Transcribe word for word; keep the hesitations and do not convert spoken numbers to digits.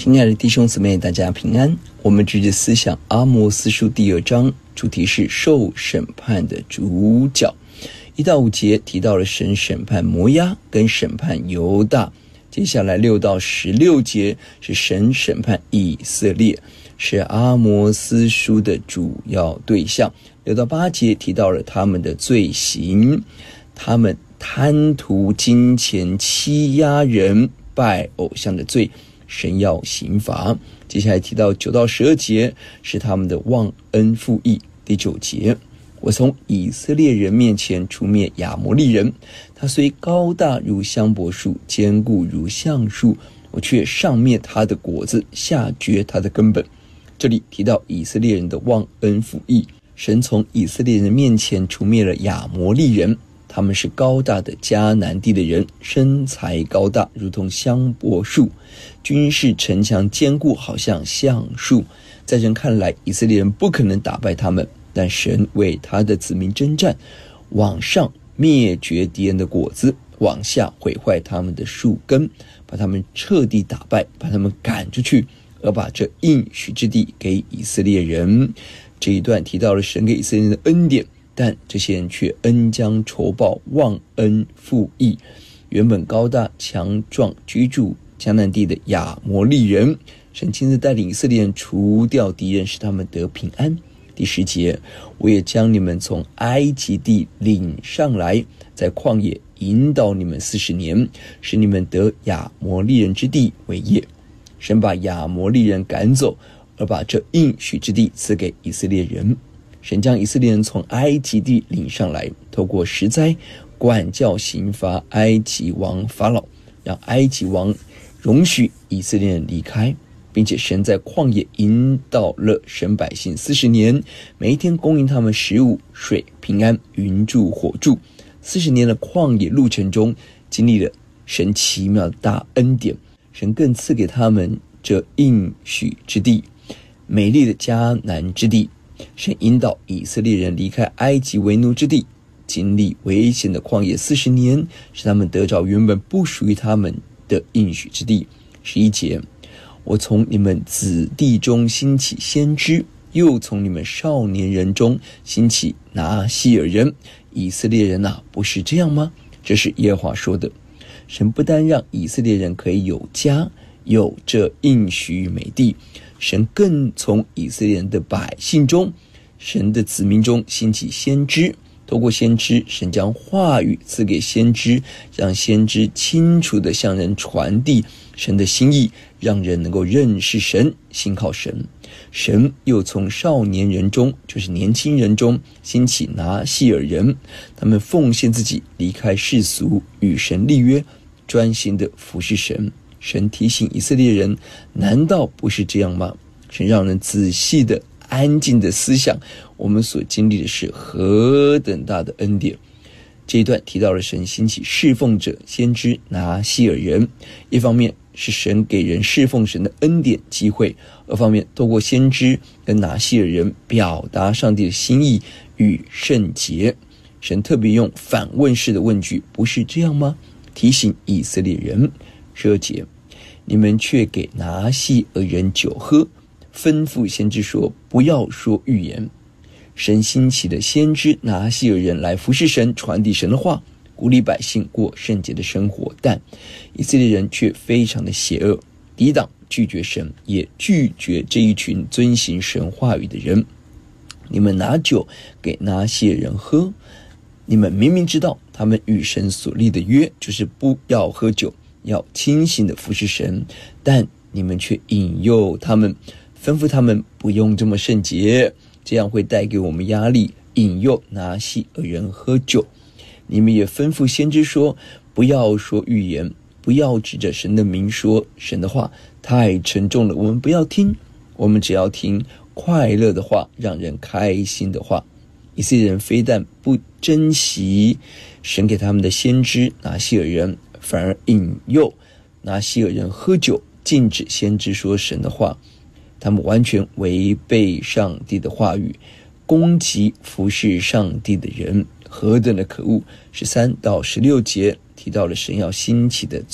亲爱的弟兄姊妹，大家平安。我们直接思想阿摩司书第二章，主题是受审判的主角。一到五节提到了神审判摩押跟审判犹大，接下来六到十六节是神审判以色列，是阿摩司书的主要对象。六到八节提到了他们的罪行，他们贪图金钱、欺压人、拜偶像的罪，神要刑罚。接下来提到九到十二节是他们的忘恩负义。第九节，我从以色列人面前除灭亚摩利人，他虽高大如香柏树，坚固如橡树，我却上灭他的果子，下绝他的根本。这里提到以色列人的忘恩负义，神从以色列人面前除灭了亚摩利人，他们是高大的迦南地的人，身材高大如同香柏树，军事城墙坚固好像橡树。在人看来，以色列人不可能打败他们，但神为他的子民征战，往上灭绝敌人的果子，往下毁坏他们的树根，把他们彻底打败，把他们赶出去，而把这应许之地给以色列人。这一段提到了神给以色列人的恩典，但这些人却恩将仇报，忘恩负义。原本高大强壮居住迦南地的亚摩利人，神亲自带领以色列人除掉敌人，使他们得平安。第十节，我也将你们从埃及地领上来，在旷野引导你们四十年，使你们得亚摩利人之地为业。神把亚摩利人赶走，而把这应许之地赐给以色列人。神将以色列人从埃及地领上来，透过十灾管教刑罚埃及王法老，让埃及王容许以色列人离开，并且神在旷野引导了神百姓四十年，每一天供应他们食物、水、平安、云柱、火柱。四十年的旷野路程中，经历了神奇妙的大恩典，神更赐给他们这应许之地，美丽的迦南之地。神引导以色列人离开埃及为奴之地，经历危险的旷野四十年，使他们得着原本不属于他们的应许之地。十一节，我从你们子弟中兴起先知，又从你们少年人中兴起拿西尔人。以色列人啊，不是这样吗？这是耶和华说的。神不单让以色列人可以有家，有这应许美地，神更从以色列人的百姓中，神的子民中兴起先知。透过先知，神将话语赐给先知，让先知清楚地向人传递神的心意，让人能够认识神，信靠神。神又从少年人中，就是年轻人中兴起拿西尔人，他们奉献自己，离开世俗，与神立约，专心地服侍神。神提醒以色列人，难道不是这样吗？神让人仔细的安静的思想，我们所经历的是何等大的恩典。这一段提到了神兴起侍奉者先知拿西尔人，一方面是神给人侍奉神的恩典机会，二方面透过先知跟拿西尔人表达上帝的心意与圣洁。神特别用反问式的问句，不是这样吗？提醒以色列人。十二节，你们却给拿西尔人酒喝，吩咐先知说，不要说预言。神兴起的先知拿西尔人来服侍神，传递神的话，鼓励百姓过圣洁的生活，但以色列人却非常的邪恶，抵挡拒绝神，也拒绝这一群遵行神话语的人。你们拿酒给拿西尔人喝，你们明明知道他们与神所立的约就是不要喝酒，要清醒的服侍神，但你们却引诱他们，吩咐他们不用这么圣洁，这样会带给我们压力，引诱拿西尔人喝酒。你们也吩咐先知说，不要说预言，不要指着神的名说神的话，太沉重了，我们不要听，我们只要听快乐的话，让人开心的话。以色列人非但不珍惜神给他们的先知拿西尔人，反而引诱拿西尔人喝酒，禁止先知说神的话。他们完全违背上帝的话语，攻击服侍上帝的人，何等的可恶。十三到十六节提到了神要兴起的